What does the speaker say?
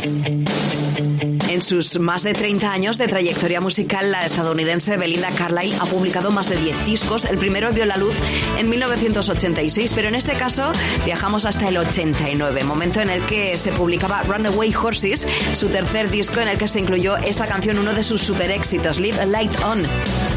En sus más de 30 años de trayectoria musical, la estadounidense Belinda Carlisle ha publicado más de 10 discos. El primero vio la luz en 1986, pero en este caso viajamos hasta el 89, momento en el que se publicaba Runaway Horses, su tercer disco en el que se incluyó esta canción, uno de sus super éxitos, Leave a Light On.